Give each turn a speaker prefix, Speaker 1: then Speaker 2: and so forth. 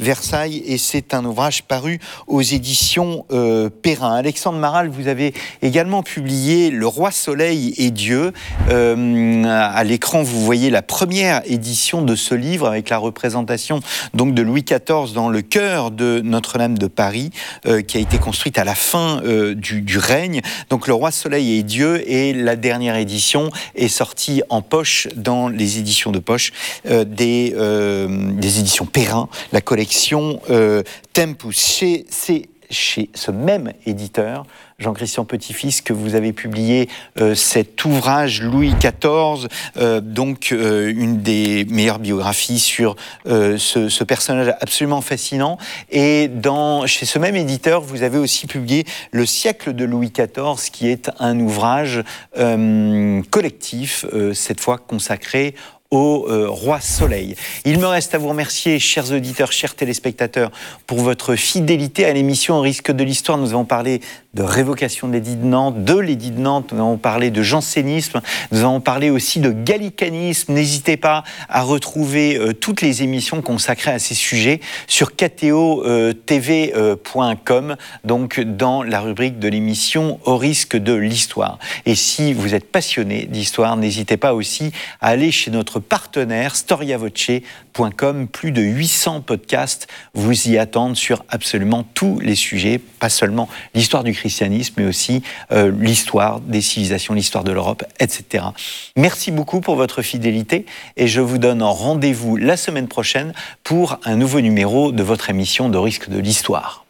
Speaker 1: Versailles, et c'est un ouvrage paru aux éditions Perrin. Alexandre Maral, vous avez également publié Le Roi Soleil et Dieu. À l'écran, vous voyez la première édition de ce livre avec la représentation donc de Louis XIV dans le cœur de Notre-Dame de Paris, qui a été construite à la fin du règne. Donc Le Roi Soleil et Dieu, et la dernière édition est sortie en poche dans les éditions de poche des éditions Perrin, la collection Tempus. Chez ce même éditeur, Jean-Christian Petit-Fils, que vous avez publié cet ouvrage Louis XIV, une des meilleures biographies sur ce personnage absolument fascinant. Et chez ce même éditeur, vous avez aussi publié Le siècle de Louis XIV, qui est un ouvrage collectif, cette fois consacré au Roi Soleil. Il me reste à vous remercier, chers auditeurs, chers téléspectateurs, pour votre fidélité à l'émission Au risque de l'histoire. Nous avons parlé de révocation de l'édit de Nantes, nous avons parlé de jansénisme, nous avons parlé aussi de gallicanisme. N'hésitez pas à retrouver toutes les émissions consacrées à ces sujets sur ktotv.com, donc dans la rubrique de l'émission Au risque de l'histoire. Et si vous êtes passionné d'histoire, n'hésitez pas aussi à aller chez notre partenaire storiavoce.com. Plus de 800 podcasts vous y attendent sur absolument tous les sujets, pas seulement l'histoire du christianisme, mais aussi l'histoire des civilisations, l'histoire de l'Europe, etc. Merci beaucoup pour votre fidélité, et je vous donne rendez-vous la semaine prochaine pour un nouveau numéro de votre émission de risque de l'histoire.